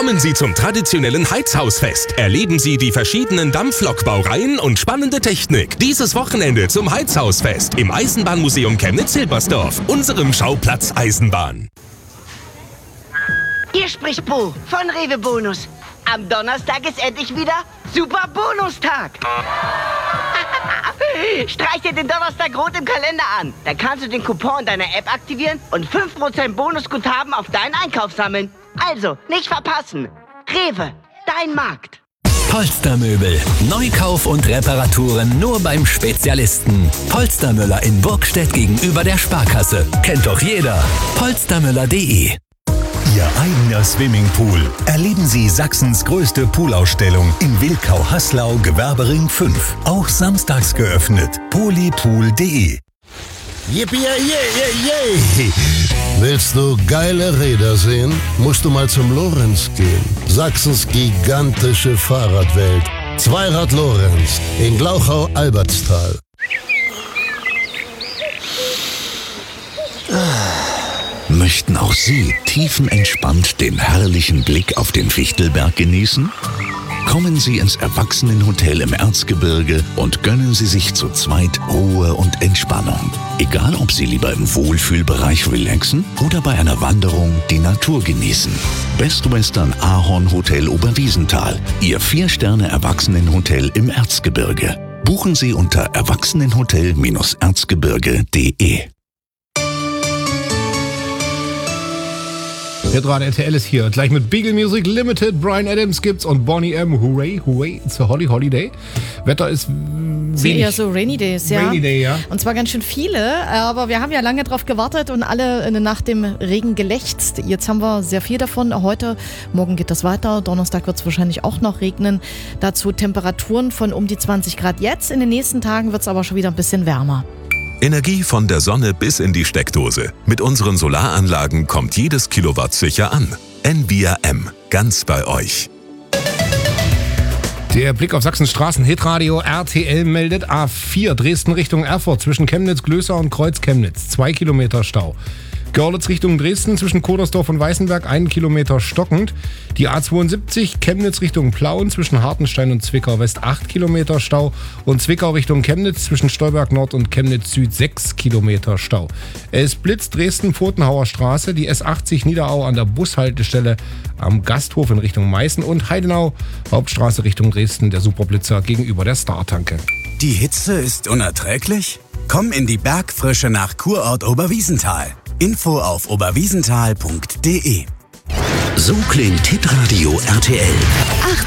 Kommen Sie zum traditionellen Heizhausfest. Erleben Sie die verschiedenen Dampflokbaureihen und spannende Technik. Dieses Wochenende zum Heizhausfest im Eisenbahnmuseum Chemnitz-Silbersdorf, unserem Schauplatz Eisenbahn. Hier spricht Bo von Rewe Bonus. Am Donnerstag ist endlich wieder Super Bonustag. Streich dir den Donnerstag rot im Kalender an. Dann kannst du den Coupon in deiner App aktivieren und 5% Bonusguthaben auf deinen Einkauf sammeln. Also, nicht verpassen. Rewe, dein Markt. Polstermöbel. Neukauf und Reparaturen nur beim Spezialisten. Polstermüller in Burgstedt gegenüber der Sparkasse. Kennt doch jeder. Polstermüller.de. Ihr eigener Swimmingpool. Erleben Sie Sachsens größte Poolausstellung in Wilkau-Haslau, Gewerbering 5. Auch samstags geöffnet. polypool.de. Yippie, yay. Willst du geile Räder sehen? Musst du mal zum Lorenz gehen. Sachsens gigantische Fahrradwelt. Zweirad Lorenz in Glauchau-Albertstal. Möchten auch Sie tiefenentspannt den herrlichen Blick auf den Fichtelberg genießen? Kommen Sie ins Erwachsenenhotel im Erzgebirge und gönnen Sie sich zu zweit Ruhe und Entspannung. Egal, ob Sie lieber im Wohlfühlbereich relaxen oder bei einer Wanderung die Natur genießen. Best Western Ahorn Hotel Oberwiesenthal, Ihr 4-Sterne-Erwachsenenhotel im Erzgebirge. Buchen Sie unter erwachsenenhotel-erzgebirge.de. Hitradio RTL ist hier. Gleich mit Beagle Music Limited, Bryan Adams gibt's und Boney M. Hooray, it's a Holiday. Wetter ist wenig. Eher so Rainy Days, ja. Rainy Day, ja. Und zwar ganz schön viele, aber wir haben ja lange drauf gewartet und alle nach dem Regen gelächzt. Jetzt haben wir sehr viel davon. Heute, morgen geht das weiter. Donnerstag wird es wahrscheinlich auch noch regnen. Dazu Temperaturen von um die 20 Grad jetzt. In den nächsten Tagen wird es aber schon wieder ein bisschen wärmer. Energie von der Sonne bis in die Steckdose. Mit unseren Solaranlagen kommt jedes Kilowatt sicher an. Envia M. Ganz bei euch. Der Blick auf Sachsens Straßen. Hitradio RTL meldet A4 Dresden Richtung Erfurt zwischen Chemnitz, Glöser und Kreuz Chemnitz. 2 Kilometer Stau. Görlitz Richtung Dresden zwischen Kodersdorf und Weißenberg 1 Kilometer stockend. Die A72 Chemnitz Richtung Plauen zwischen Hartenstein und Zwickau West 8 Kilometer Stau. Und Zwickau Richtung Chemnitz zwischen Stolberg Nord und Chemnitz Süd 6 Kilometer Stau. Es blitzt Dresden Pfotenhauer Straße, die S80 Niederau an der Bushaltestelle am Gasthof in Richtung Meißen und Heidenau Hauptstraße Richtung Dresden, der Superblitzer gegenüber der Startanke. Die Hitze ist unerträglich? Komm in die Bergfrische nach Kurort Oberwiesenthal. Info auf oberwiesenthal.de. So klingt Hitradio RTL.